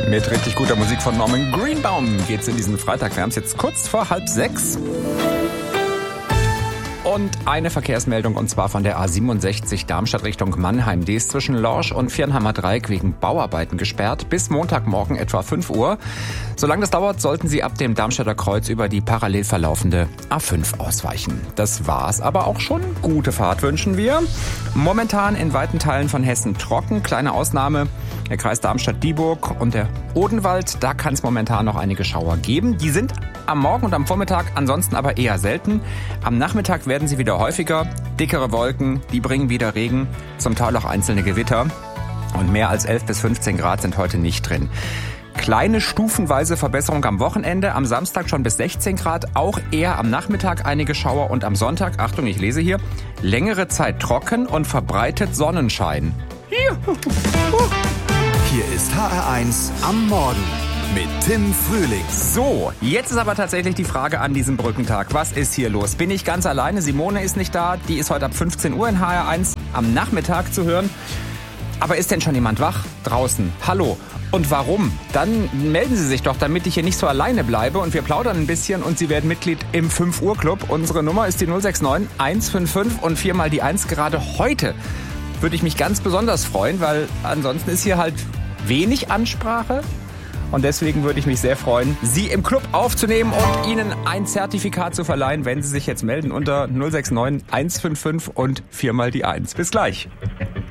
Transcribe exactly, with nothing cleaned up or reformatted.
Mit richtig guter Musik von Norman Greenbaum geht's in diesen Freitag. Wir haben es jetzt kurz vor halb sechs. Und eine Verkehrsmeldung, und zwar von der A siebenundsechzig Darmstadt Richtung Mannheim. Die ist zwischen Lorsch und Viernheimer Dreieck wegen Bauarbeiten gesperrt bis Montagmorgen etwa fünf Uhr. Solange das dauert, sollten Sie ab dem Darmstadter Kreuz über die parallel verlaufende A fünf ausweichen. Das war's aber auch schon. Gute Fahrt wünschen wir. Momentan in weiten Teilen von Hessen trocken. Kleine Ausnahme, der Kreis Darmstadt-Dieburg und der Odenwald. Da kann es momentan noch einige Schauer geben. Die sind am Morgen und am Vormittag ansonsten aber eher selten. Am Nachmittag werden sie wieder häufiger. Dickere Wolken, die bringen wieder Regen, zum Teil auch einzelne Gewitter. Und mehr als elf bis fünfzehn Grad sind heute nicht drin. Kleine stufenweise Verbesserung am Wochenende. Am Samstag schon bis sechzehn Grad, auch eher am Nachmittag einige Schauer. Und am Sonntag, Achtung, ich lese hier, längere Zeit trocken und verbreitet Sonnenschein. Hier, Hier ist H R eins am Morgen mit Tim Frühling. So, jetzt ist aber tatsächlich die Frage an diesem Brückentag. Was ist hier los? Bin ich ganz alleine? Simone ist nicht da. Die ist heute ab fünfzehn Uhr in H R eins am Nachmittag zu hören. Aber ist denn schon jemand wach draußen? Hallo. Und warum? Dann melden Sie sich doch, damit ich hier nicht so alleine bleibe. Und wir plaudern ein bisschen und Sie werden Mitglied im fünf Uhr Club. Unsere Nummer ist die null sechs neun eins fünf fünf und viermal die eins. Gerade heute würde ich mich ganz besonders freuen, weil ansonsten ist hier halt wenig Ansprache. Und deswegen würde ich mich sehr freuen, Sie im Club aufzunehmen und Ihnen ein Zertifikat zu verleihen, wenn Sie sich jetzt melden unter null sechs neun eins fünf fünf und viermal die eins. Bis gleich.